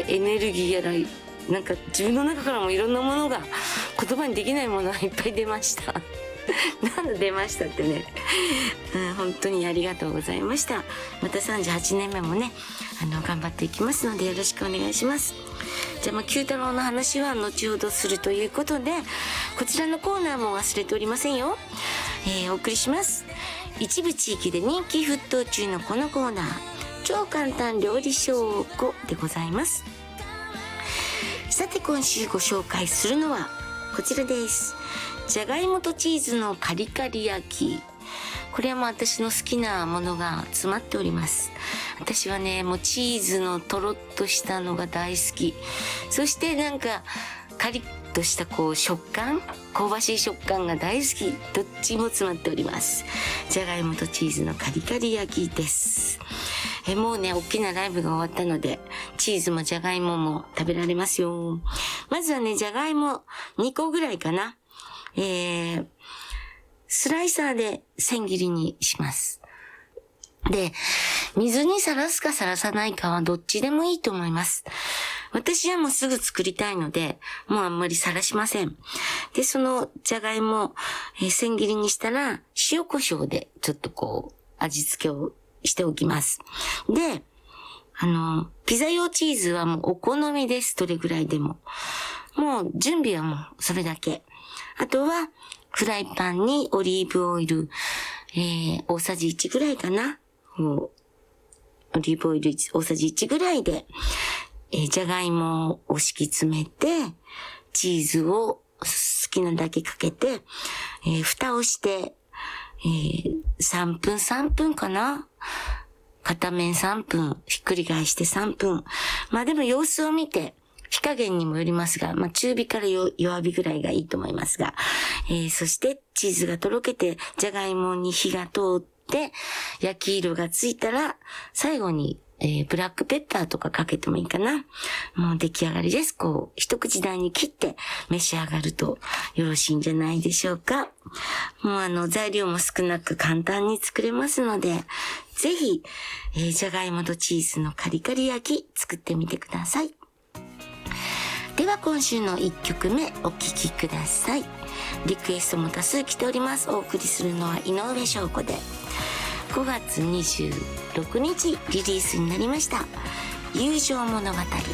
エネルギーやら、なんか自分の中からもいろんなものが、言葉にできないものがいっぱい出ました。なんで出ましたってね、本当にありがとうございました。また38年目もね、頑張っていきますのでよろしくお願いします。じゃあ九太郎の話は後ほどするということで、こちらのコーナーも忘れておりませんよ。お送りします。一部地域で人気沸騰中のこのコーナー、超簡単料理証拠でございます。さて今週ご紹介するのはこちらです。じゃがいもとチーズのカリカリ焼き。これはもう私の好きなものが詰まっております。私はね、もうチーズのとろっとしたのが大好き。そしてなんかカリッとした食感、香ばしい食感が大好き。どっちも詰まっております。じゃがいもとチーズのカリカリ焼きです。もうね、大きなライブが終わったので、チーズもじゃがいもも食べられますよ。まずはね、じゃがいも2個ぐらいかな。スライサーで千切りにします。で、水にさらすかさらさないかはどっちでもいいと思います。私はもうすぐ作りたいので、もうあんまりさらしません。で、そのじゃがいも、千切りにしたら、塩コショウでちょっと味付けをしておきます。で、ピザ用チーズはもうお好みです。どれぐらいでも。もう準備はもうそれだけ。あとは、フライパンにオリーブオイル、大さじ1ぐらいかな。オリーブオイル大さじ1ぐらいで、じゃがいもを敷き詰めて、チーズを好きなだけかけて、蓋をして、3分かな。片面3分、ひっくり返して3分。まあでも様子を見て、火加減にもよりますが、中火から弱火ぐらいがいいと思いますが、そしてチーズがとろけて、じゃがいもに火が通って、焼き色がついたら、最後に、ブラックペッパーとかかけてもいいかな。もう出来上がりです。一口大に切って召し上がるとよろしいんじゃないでしょうか。もう材料も少なく簡単に作れますので、ぜひ、じゃがいもとチーズのカリカリ焼き作ってみてください。では今週の1曲目お聴きください。リクエストも多数来ております。お送りするのは井上翔子で5月26日リリースになりました友情物語。